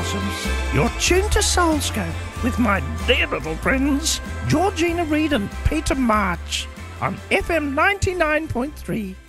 blossoms. You're tuned to Soulscope with my dear little friends, Georgina Reed and Peter March on FM 99.3